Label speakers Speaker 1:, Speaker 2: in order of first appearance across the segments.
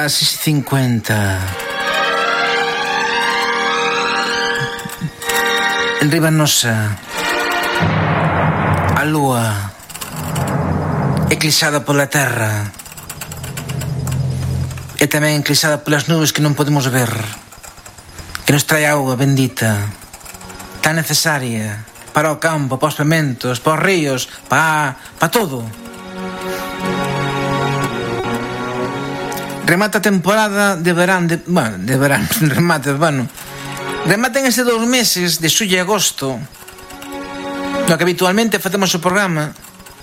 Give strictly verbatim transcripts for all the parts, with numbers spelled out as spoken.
Speaker 1: As seis e cincuenta. En riba nosa, a lúa eclipsada pola terra e tamén eclipsada polas nubes que non podemos ver, que nos trae auga bendita, tan necesaria para o campo, para os pementos, para os ríos, para, para todo. Remata a temporada de verán, de, bueno, de verán, remata, bueno, remata en este dous meses de xullo e agosto, no que habitualmente facemos o programa,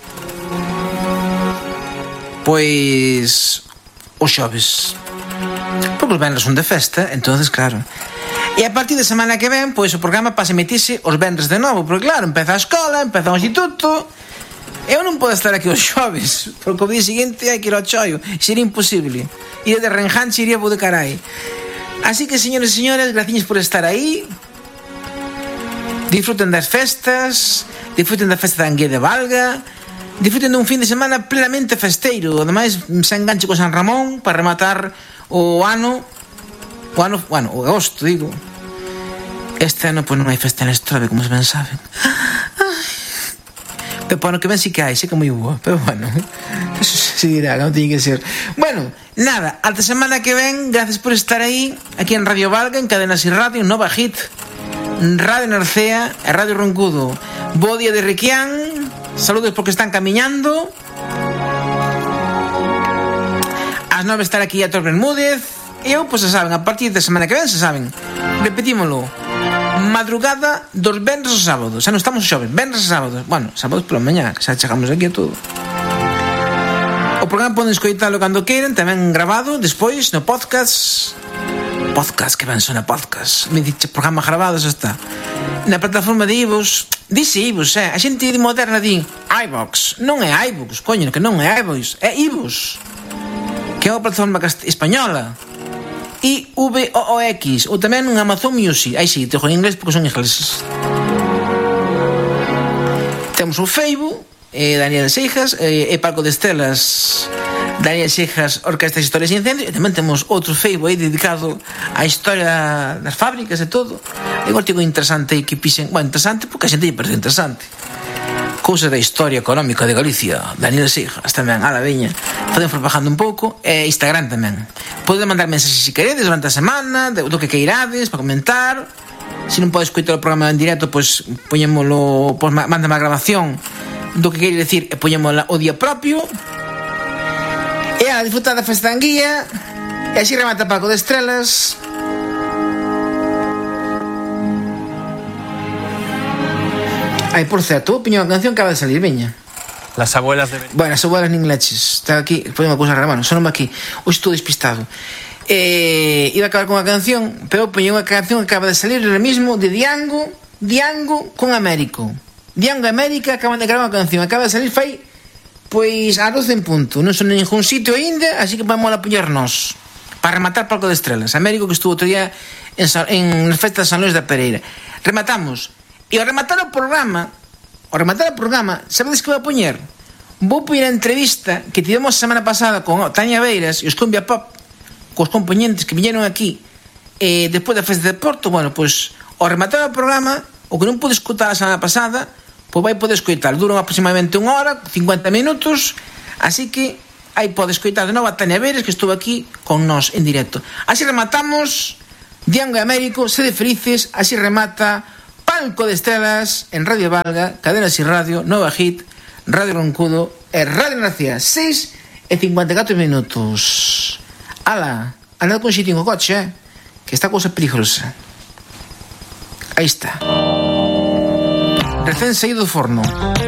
Speaker 1: pois os xoves, porque os venres son de festa, entonces claro. E a partir de semana que ven, pois o programa pasa a emitirse os venres de novo, porque claro, empeza a escola, empeza o instituto. Eu non podo estar aquí os xoves, porque o día seguinte hai que ir ao choio, sería imposible. Ir de renjanche iría bo de carai. Así que, señores e señoras, graciñas por estar aí. Disfruten das festas, disfruten da festa da Anguía de Valga, disfruten dun fin de semana plenamente festeiro. Ademais, se enganche con San Ramón para rematar o ano, o ano, bueno, o agosto, digo. Este ano, pois, non hai festa en Estrove, como se ben saben. Pero para o que ven si que hai, sei que é moi boa, pero bueno, eso se dirá, non tiñe que ser. Bueno, nada, ata semana que ven, gracias por estar aí, aquí en Radio Valga, en Cadenas y Radio, Nova Hit, Radio Narcea e Radio Roncudo. Bo día de Requián, saludos porque están camiñando. As nove estar aquí a Tor Bermúdez. E eu, pois, se saben, a partir da semana que ven, se saben, repetímolo, madrugada dos venres aos sábados. Xa non estamos xoves, venres aos sábados. Bueno, sábados pola mañá, que xa chegamos aquí a todo. O programa poden escoitalo cando queiran, tamén grabado, despois no podcast. Podcast, que ben sona podcast. Me dixe programa grabado, xa está. Na plataforma de iVoox, dice iVoox, eh? A xente moderna di iVoox. Non é iVoox, coño, que non é iVoox, é iVoox, que é unha plataforma española. I V O O X, ou tamén un Amazon Music. Aí sí, te jogo en inglés porque son ingleses. Temos o Facebook, eh, Daniel Seijas, eh, e Paco de Estelas, Daniel Seijas, Orquestas Historias e Incendio. E tamén temos outro Facebook aí dedicado á historia das fábricas e todo. É un artigo interesante que pixen, bueno, interesante porque a xente lle parece interesante. Cousa da historia económica de Galicia, Daniel Seijas tamén, a la veña. Poden propagando un pouco, e Instagram tamén. Poden mandar mensaxes se queredes durante a semana, do que queirades, para comentar. Se non podes escoitar o programa en directo, pois poñémolo, pois mándame a grabación do que queire decir e poñémola o día propio. E a disfrutar da festa de Anguía. E así remata Paco de Estrelas. Ai, por certo, piño unha canción que acaba de salir, veña.
Speaker 2: Las abuelas de...
Speaker 1: Bueno, as abuelas nin leches. Está aquí, podemos acusar a mano, sonome aquí. Hoxe estou despistado. Eh, iba a acabar con unha canción, pero poño unha canción que acaba de salir ahora mismo de Diango, Diango con Américo. Diango e América acaban de gravar unha canción, acaba de salir fai pois a doce en punto. Non son en ningún sitio aínda, así que vamos a apoyarnos para rematar Palco de Estrelas. Américo, que estuvo outro día en, en as festas de San Luis da Pereira. Rematamos. E ao rematar o programa, ao rematar o programa, sabedes que vou a poñer? Vou poñer a entrevista que tivemos a semana pasada con Tania Beiras e os Cumbia Pop, cos componentes que viñeron aquí eh, despois da festa de Porto. Bueno, pois, ao rematar o programa, o que non pude escutar a semana pasada, pois vai poder escoitar. Duran aproximadamente unha hora, cincuenta minutos, así que aí pode escoitar de novo a Tania Beiras, que estuvo aquí con nós en directo. Así rematamos Diango e Américo, sede felices, así remata Palco de Estrelas en Radio Valga, Cadenas y Radio, Nova Hit, Radio Roncudo e Radio Narcea. seis e cincuenta e catro minutos. Ala, andad con sitio en o coche, eh? Que esta cousa peligrosa. Aí está. Recén saído do forno.